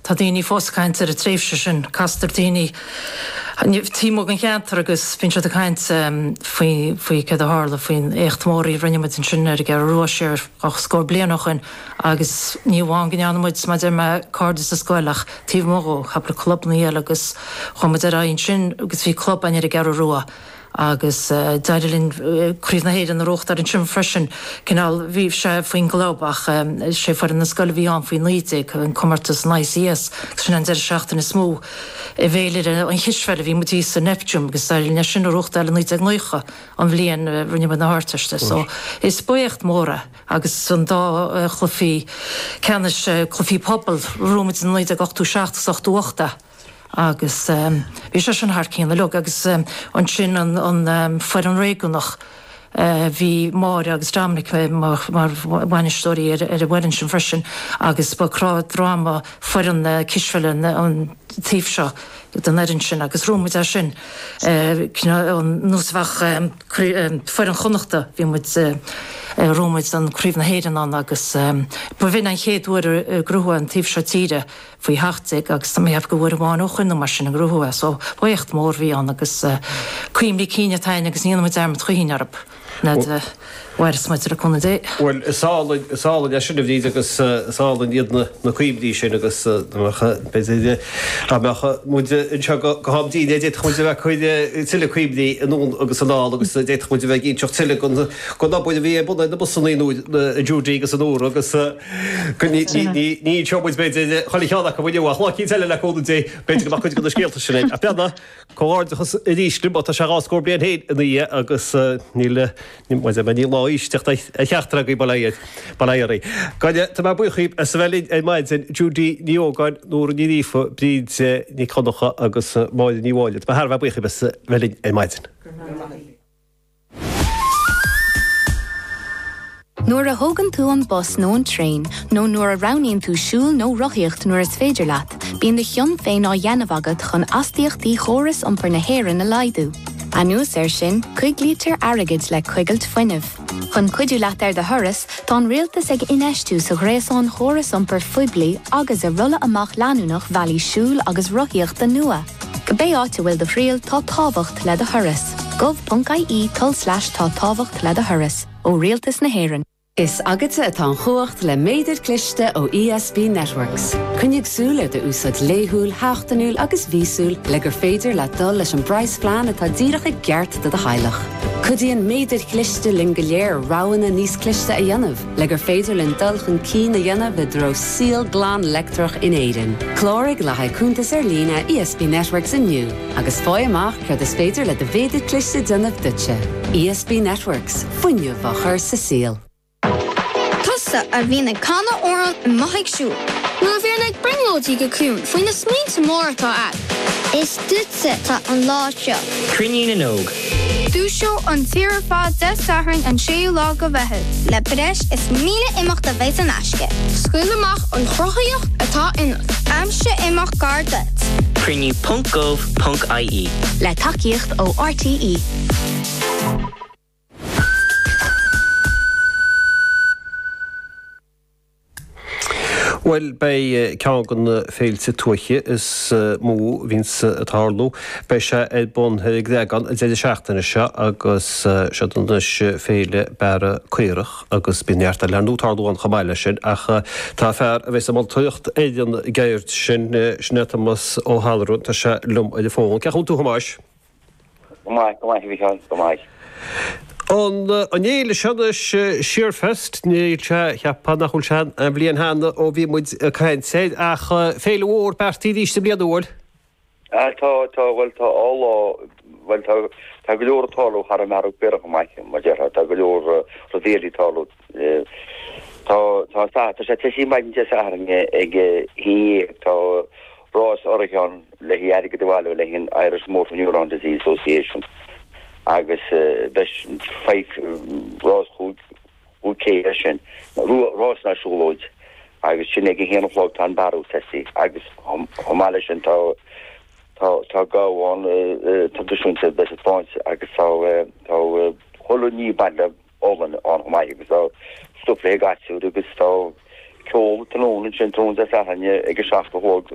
tá daoine fóscaint ar a tréimhse sin castar daoine tímó an cheantar agus fin se a chaint faoi cad a hála faoin échtmóí rinneid in sin ar gar roiséir ach scór blianachchan agus níomháin gneanmuid ma d me cardas a scoilech tíomhmó chapla club na héal agus chuid a raon sin agus bhí club aine ar gar roa. agus daidirlinn críomh na héad an rocht ar an sin freisin cinál bhíh sé faoin globach sé far an na scoil bhí an faoin líigh an cumartas NICS sin an seachtain is smó i bhéidir an hisisfeile bhí mutí sa Neptúm agus ne sin rocht eile níag nucha an bblion rinne na háteiste. So is buocht móra agus san dá chlufií ceannis chlufií pobl rúmid an 1986 agus bhí sé an thcíanna le agus an sin an fuar an réigunach bhí máir agus Dominic mar bhainistóí ar a bhhainn sin freisin agus bará drama fuar an cisfeile an tíomh seo den éirin sin agus rúmid sin núsfach fuar an chonachta bhí muid Rómid an críomh na héan an agus bu bhín an chéadúir grútha an tíomh se tíre faoi heachtaigh agus tá méobh go bhfuir bháin ó chuine mar sin an grútha, so buocht mór bhí an agus cuimlí cíine taine agus níana dermid chuoinearb bhhair smuidir a chuna dé. Well, sála de sinna bhí agus sálan iad na cuimlí sin agus beide muide go habdí dé chuide bheith chuide tiile cuimlí anún agus an á agus dé chuide bheith ín teocht tiile go nabuide bhí buna na busanú a dúdí agus an úr agus ní teoid beide chola cheanna go bhfuide bhá cí teile le chuna dé beidir go chuid go na scéalta sinna. A peanna choáirchas i ríslim tá se ráscór blian héad í agus níle ní láíisteach a cheachtar go baléirí. Gaide tá buchaí a sa bhelín é maidid san dúdí níógáin nóair nírífa bríd ní chonacha agus máid níháile. Ba thar buchaí a sa bhelín é maidin. Nuair a thugann tú an bus nó an tréin, nó nuair a raníonn tú siúl nó rothíocht nuair is féidir leat, bíonn de chion féin á dhéanamh agat chun astaíochtaí chóras iompar na hÉireann a laidú. Anuas sin, 5 lítir airgid le cuigailt foiinemh. Chun cuidiú leat ar de thuras, tá an rialtas ag inéistú sa gréasán chóras iompar fuiblií agus a rulla amach leanúnach bhealaí siúl agus rothíocht den nua. Go bé áte bhfuil de phríal tá tábhacht le de thuras. gov.ie/tá tábhacht le de thuras ó rialtas na hÉireann. Is agate atá chuacht le méidir cliste ó ESB Networks. Cunneag súla de úsad léthúil, háachtanúil agus vísúil le gur féidir le dul leis an brais flean atá díreach ag geart de heilech. Cudíonn méidir cliste lin go léir ráhanna níos cliste a dhéanamh, le gur féidir lin dul chun cí a dhéanamh i dro síl glán lectrach in éidean. Clórig le haidchúntas ar lína ESB Networks inniu, agus fáil amach chuir is féidir le de méidir cliste déanamh dute. ESB Networks, fuinniu a chur sa síl. A bhína canna óran i maithaigh siúil. Nuair bhíar ag bringlóidí go cún faoin na smínta móratá ag. Is dúitse tá an lá seo. Crinnín an óg. Dúisio an tíar fád de sathairn an séú lá go bheithe. Le breis is míle imeacht a bheith an aisce. Scuil amach an chrochaíocht atá inach. Aimse imeach gar duit. Crinní.gov.ie Le tacaíocht ó RTE. Well, bei ceangan féilte tuaiche is mú víns atálú, bei se bon grégan déidir seachtainna se agus se donis féile bara cuireach agus bíneartta le nútálú an chamáile sin ach tá fear a bheits am tuocht éidir geirt sin sinetamas ó Halrún tá se lum a fóin. Ceachún tú chamáis? Gomáis. An éile seanas siirfest níl se cheappa nach chuil sean an blion hána ó bhí muid cain séid ach féile ór pertíí sa bliadúil? Tá go leor talú har mar beach maiche mar tá go leor rodéí talú tá sé teí maidinte aringe ag hí tá rás orán le hiad go bhile le hin Irish Motor Neuron Disease Association. Agus bes 5 rás goed céir sin rás nasúlóid agus sin ag héanamhlá an barú testí agus homáile sin tá gáháin tradiisiúnta bes fáint agus tá choú ní banda ógan an homáid agus tá stop le gaú agus tá ceol tanóna sin tún a fehanne ag seachta